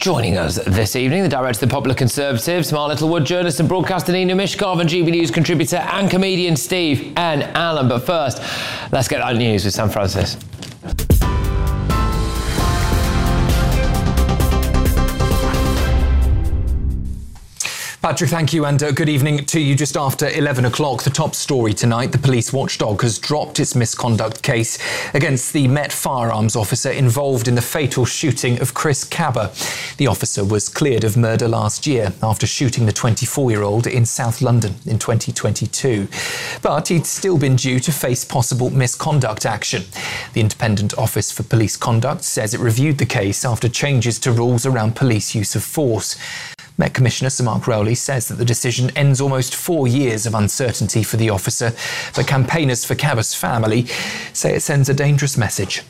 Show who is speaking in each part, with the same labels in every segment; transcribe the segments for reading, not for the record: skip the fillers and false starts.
Speaker 1: Joining us this evening, the director of the Popular Conservatives, Mark Littlewood, journalist and broadcaster Nina Mishkov, and GB News contributor and comedian Steve N. Allen. But first, let's get that news with Sam Francis.
Speaker 2: Patrick, thank you, and good evening to you. Just after 11 o'clock, the top story tonight, the police watchdog has dropped its misconduct case against the Met firearms officer involved in the fatal shooting of Chris Cabba. The officer was cleared of murder last year after shooting the 24-year-old in South London in 2022. But he'd still been due to face possible misconduct action. The Independent Office for Police Conduct says it reviewed the case after changes to rules around police use of force. Met Commissioner Sir Mark Rowley says that the decision ends almost 4 years of uncertainty for the officer, but campaigners for Cabba's family say it sends a dangerous message.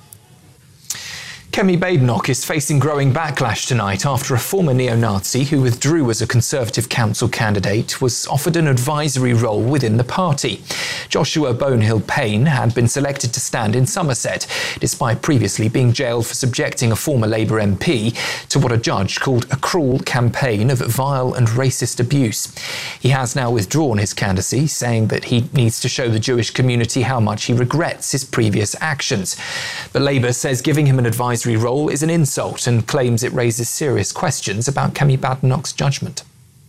Speaker 2: Kemi Badenoch is facing growing backlash tonight after a former neo-Nazi who withdrew as a Conservative council candidate was offered an advisory role within the party. Joshua Bonehill-Payne had been selected to stand in Somerset, despite previously being jailed for subjecting a former Labour MP to what a judge called a cruel campaign of vile and racist abuse. He has now withdrawn his candidacy, saying that he needs to show the Jewish community how much he regrets his previous actions. But Labour says giving him an advisory role is an insult and claims it raises serious questions about Kemi Badenoch's judgment.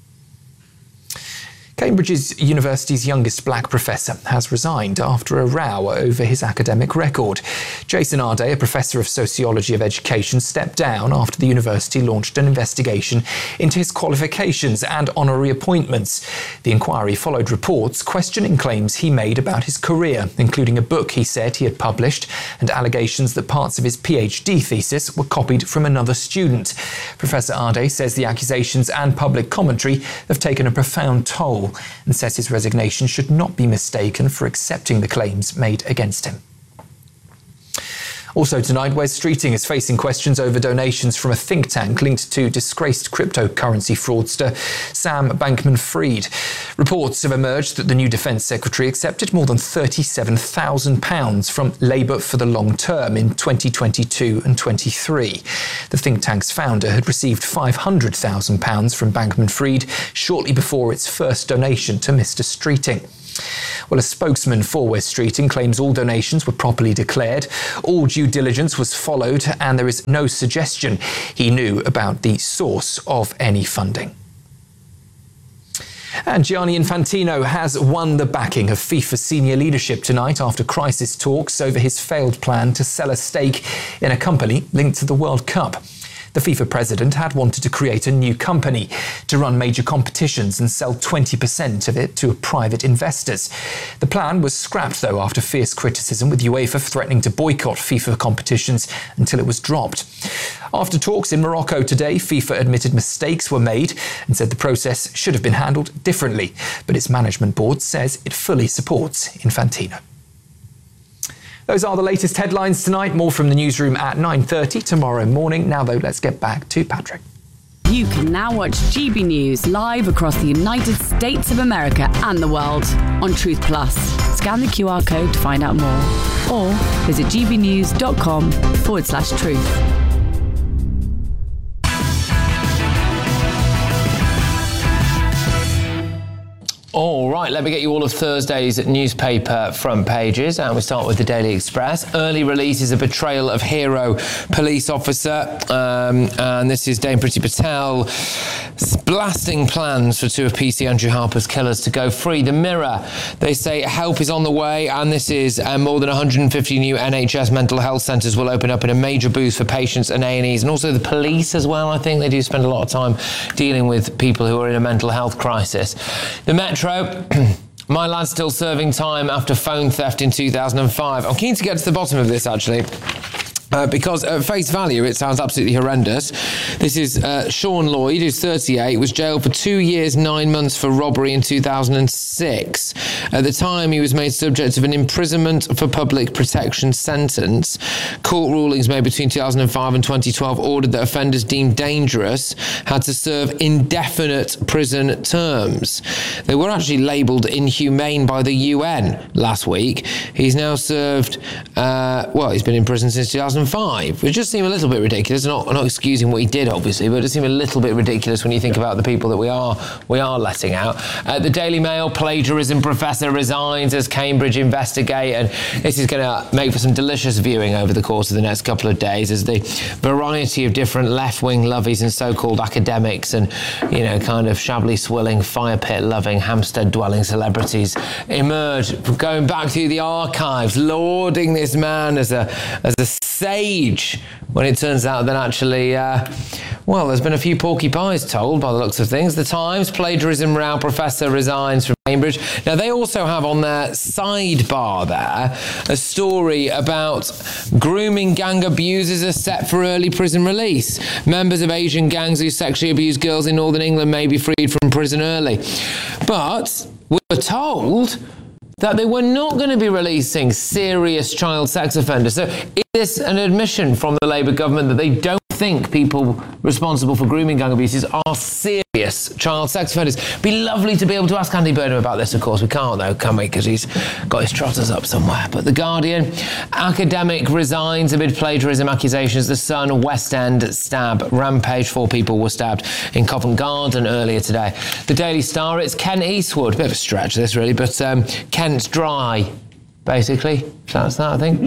Speaker 2: Cambridge University's youngest black professor has resigned after a row over his academic record. Jason Arday, a professor of sociology of education, stepped down after the university launched an investigation into his qualifications and honorary appointments. The inquiry followed reports questioning claims he made about his career, including a book he said he had published and allegations that parts of his PhD thesis were copied from another student. Professor Arday says the accusations and public commentary have taken a profound toll and says his resignation should not be mistaken for accepting the claims made against him. Also tonight, Wes Streeting is facing questions over donations from a think tank linked to disgraced cryptocurrency fraudster Sam Bankman-Fried. Reports have emerged that the new Defence Secretary accepted more than £37,000 from Labour for the Long Term in 2022 and 23. The think tank's founder had received £500,000 from Bankman-Fried shortly before its first donation to Mr. Streeting. Well, a spokesman for Wes Streeting claims all donations were properly declared, all due diligence was followed, and there is no suggestion he knew about the source of any funding. And Gianni Infantino has won the backing of FIFA senior leadership tonight after crisis talks over his failed plan to sell a stake in a company linked to the World Cup. The FIFA president had wanted to create a new company to run major competitions and sell 20% of it to private investors. The plan was scrapped, though, after fierce criticism, with UEFA threatening to boycott FIFA competitions until it was dropped. After talks in Morocco today, FIFA admitted mistakes were made and said the process should have been handled differently, but its management board says it fully supports Infantino. Those are the latest headlines tonight. More from the newsroom at 9:30 tomorrow morning. Now, though, let's get back to Patrick.
Speaker 3: You can now watch GB News live across the United States of America and the world on Truth Plus. Scan the QR code to find out more or visit gbnews.com/truth.
Speaker 1: All right, let me get you all of Thursday's newspaper front pages, and we start with the Daily Express. Early release is a betrayal of hero police officer, and this is Dame Priti Patel blasting plans for two of PC Andrew Harper's killers to go free. The Mirror, they say help is on the way, and this is more than 150 new NHS mental health centres will open up in a major boost for patients and A&Es, and also the police as well. I think they do spend a lot of time dealing with people who are in a mental health crisis. The Metro, my lad's still serving time after phone theft in 2005. I'm keen to get to the bottom of this, actually. Because at face value, it sounds absolutely horrendous. This is Sean Lloyd, who's 38, was jailed for 2 years, 9 months for robbery in 2006. At the time, he was made subject of an imprisonment for public protection sentence. Court rulings made between 2005 and 2012 ordered that offenders deemed dangerous had to serve indefinite prison terms. They were actually labelled inhumane by the UN last week. He's now served, he's been in prison since 2005. 2005, which just seemed a little bit ridiculous. Not excusing what he did, obviously, but it just seemed a little bit ridiculous when you think about the people that we are letting out. The Daily Mail, plagiarism professor resigns as Cambridge investigate, and this is going to make for some delicious viewing over the course of the next couple of days as the variety of different left-wing lovies and so-called academics and, kind of shabbily-swilling, fire pit-loving, Hampstead-dwelling celebrities emerge, going back through the archives, lauding this man as a sage, when it turns out that actually, there's been a few porky pies told by the looks of things. The Times, plagiarism row professor resigns from Cambridge. Now, they also have on their sidebar there a story about grooming gang abusers are set for early prison release. Members of Asian gangs who sexually abuse girls in Northern England may be freed from prison early. But we were told that they were not going to be releasing serious child sex offenders. So is this an admission from the Labour government that they don't think people responsible for grooming gang abuses are serious child sex offenders? Be lovely to be able to ask Andy Burnham about this. Of course, we can't, though, can we? Because he's got his trotters up somewhere. But The Guardian, academic resigns amid plagiarism accusations. The Sun, West End stab rampage. 4 people were stabbed in Covent Garden earlier today. The Daily Star, it's Kent Eastwood. Bit of a stretch, this, really, but Kent's dry, basically. That's that, I think.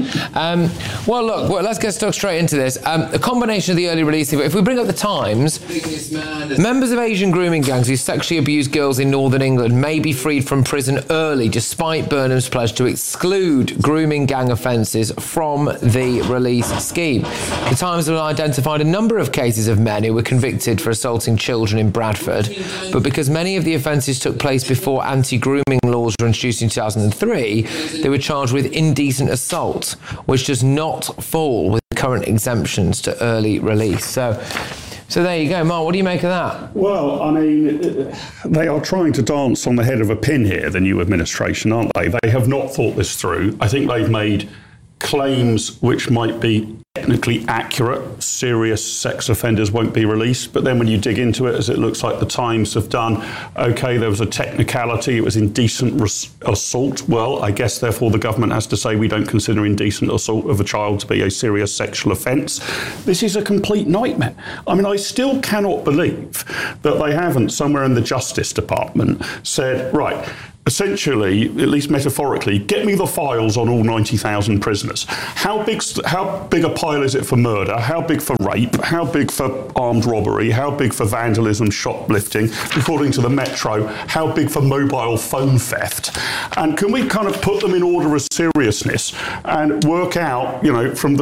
Speaker 1: Let's get stuck straight into this. A combination of the early release. If we bring up the Times, members of Asian grooming gangs who sexually abuse girls in Northern England may be freed from prison early, despite Burnham's pledge to exclude grooming gang offences from the release scheme. The Times have identified a number of cases of men who were convicted for assaulting children in Bradford, but because many of the offences took place before anti-grooming laws were introduced in 2003, they were charged with indecent assault, which does not fall with current exemptions to early release. So there you go. Mark, what do you make of that?
Speaker 4: Well, I mean, they are trying to dance on the head of a pin here, the new administration, aren't they? They have not thought this through. I think they've made claims which might be technically accurate. Serious sex offenders won't be released. But then when you dig into it, as it looks like the Times have done, OK, there was a technicality. It was indecent assault. Well, I guess, therefore, the government has to say we don't consider indecent assault of a child to be a serious sexual offence. This is a complete nightmare. I mean, I still cannot believe that they haven't, somewhere in the Justice Department, said, right, essentially, at least metaphorically, get me the files on all 90,000 prisoners. How big a pile is it for murder? How big for rape? How big for armed robbery? How big for vandalism, shoplifting? According to the Metro, how big for mobile phone theft? And can we kind of put them in order of seriousness and work out, from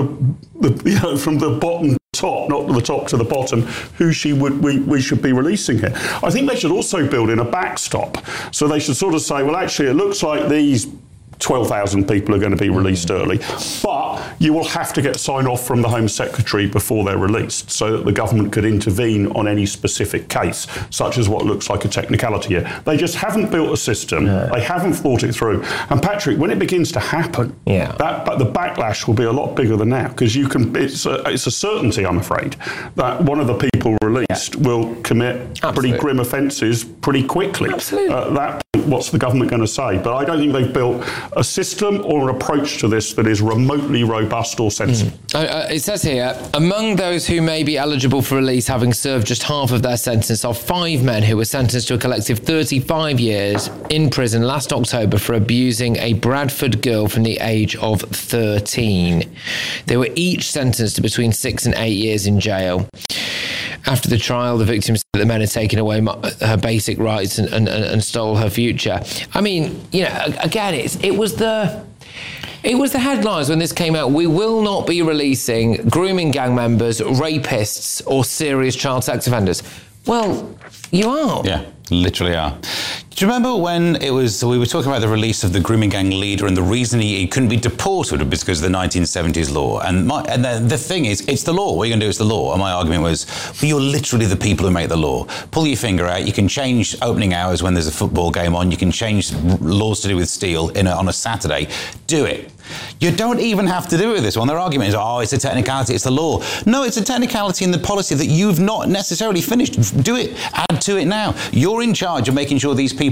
Speaker 4: the bottom top, not the top to the bottom, who we should be releasing here? I think they should also build in a backstop. So they should sort of say, well, actually, it looks like these 12,000 people are going to be released early, but you will have to get sign-off from the Home Secretary before they're released, so that the government could intervene on any specific case, such as what looks like a technicality here. They just haven't built a system. No. They haven't thought it through. And Patrick, when it begins to happen, but the backlash will be a lot bigger than now, because it's a certainty, I'm afraid, that one of the people released will commit pretty grim offences pretty quickly.
Speaker 1: Absolutely.
Speaker 4: At that point, what's the government going to say? But I don't think they've built a system or an approach to this that is remotely robust or sensible.
Speaker 1: It says here, among those who may be eligible for release having served just half of their sentence are 5 men who were sentenced to a collective 35 years in prison last October for abusing a Bradford girl from the age of 13. They were each sentenced to between 6 and 8 years in jail. After the trial, the victim said that the men had taken away her basic rights and stole her future. I mean, again, it was the headlines when this came out. We will not be releasing grooming gang members, rapists, or serious child sex offenders. Well, you are.
Speaker 5: Yeah, literally are. Do you remember when we were talking about the release of the grooming gang leader, and the reason he couldn't be deported was because of the 1970s law? And the thing is, it's the law. What are you going to do? It's the law. And my argument was, well, you're literally the people who make the law. Pull your finger out. You can change opening hours when there's a football game on. You can change laws to do with steel on a Saturday. Do it. You don't even have to do it with this one. Their argument is, it's a technicality, it's the law. No, it's a technicality in the policy that you've not necessarily finished. Do it. Add to it now. You're in charge of making sure these people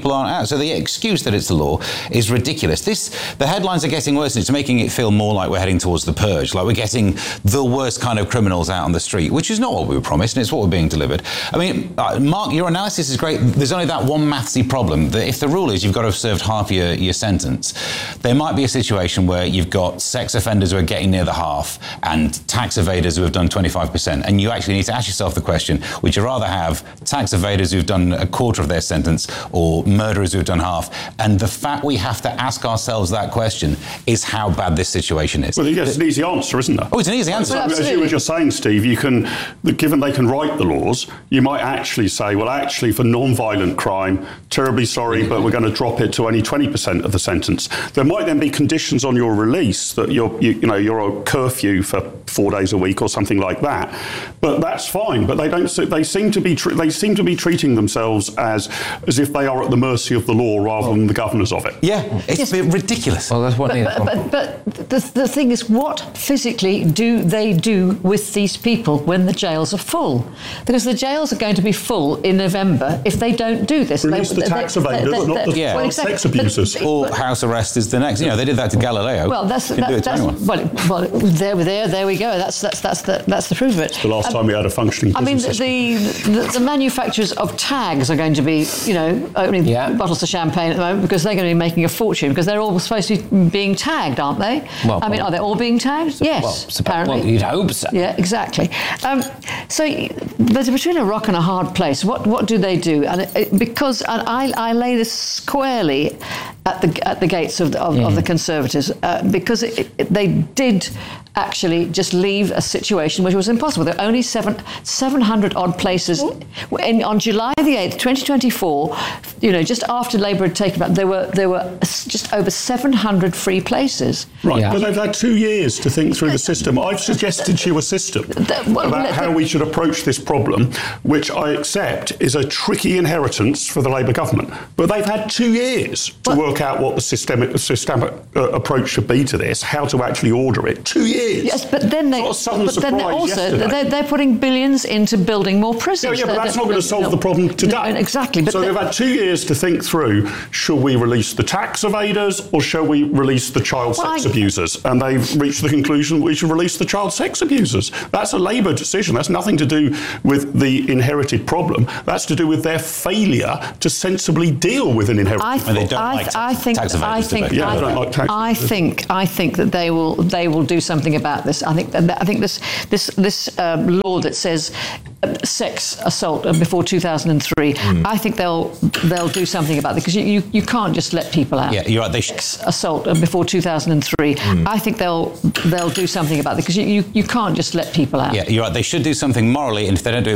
Speaker 5: people aren't out. So the excuse that it's the law is ridiculous. The headlines are getting worse, and it's making it feel more like we're heading towards the purge, like we're getting the worst kind of criminals out on the street, which is not what we were promised, and it's what we're being delivered. I mean, Mark, your analysis is great. There's only that one mathsy problem, that if the rule is you've got to have served half your sentence, there might be a situation where you've got sex offenders who are getting near the half and tax evaders who have done 25%, and you actually need to ask yourself the question, would you rather have tax evaders who've done a quarter of their sentence or murderers who've done half? And the fact we have to ask ourselves that question is how bad this situation is.
Speaker 4: Well, it's an easy answer, isn't there?
Speaker 5: Oh, it's an easy answer.
Speaker 4: As you were just saying, Steve, you can, given they can write the laws, you might actually say, well, actually, for non-violent crime, terribly sorry, but we're going to drop it to only 20% of the sentence. There might then be conditions on your release that you're a curfew for 4 days a week or something like that. But that's fine. But they seem to be treating themselves as if they are at the mercy of the law rather than the governors of it.
Speaker 5: Yeah, it's ridiculous.
Speaker 1: Well, that's what.
Speaker 6: But the thing is, what physically do they do with these people when the jails are full? Because the jails are going to be full in November if they don't do this.
Speaker 4: Release the tax evaders, not the sex abusers.
Speaker 5: Or house arrest is the next. They did that to Galileo.
Speaker 6: Well, there we go. That's the proof of it.
Speaker 4: The last time we had a functioning prison system.
Speaker 6: the manufacturers of tags are going to be, opening bottles of champagne at the moment because they're going to be making a fortune because they're all supposed to be being tagged, aren't they? Well, are they all being tagged? Yes, apparently.
Speaker 1: Well, you'd hope so.
Speaker 6: Yeah, exactly. So they're between a rock and a hard place. What do they do? And I lay this squarely at the gates of the Conservatives because they did actually just leave a situation which was impossible. There were only 700 odd places. On July the 8th, 2024, just after Labour had taken back, there were just over 700 free places.
Speaker 4: Right, yeah. But they've had 2 years to think through the system. I've suggested to you a system about how we should approach this problem, which I accept is a tricky inheritance for the Labour government. But they've had 2 years to work out what the systemic approach should be to this, how to actually order it. 2 years.
Speaker 6: Yes, but then they're putting billions into building more prisons.
Speaker 4: Yeah, but that's not going to solve the problem today.
Speaker 6: Exactly.
Speaker 4: So they've had 2 years to think through, should we release the tax evaders or shall we release the child sex abusers? And they've reached the conclusion we should release the child sex abusers. That's a Labour decision. That's nothing to do with the inherited problem. That's to do with their failure to sensibly deal with an inherited problem.
Speaker 5: And they don't like tax evaders.
Speaker 4: Yeah, they don't like tax evaders.
Speaker 6: I think that they will do something about this. I think this law that says sex assault before 2003. I think they'll do something about it because you can't just let people out.
Speaker 5: Yeah, you're right.
Speaker 6: Sex assault before 2003. I think they'll do something about it because you can't just let people out.
Speaker 5: Yeah, you're right. They should do something morally, and if they don't do it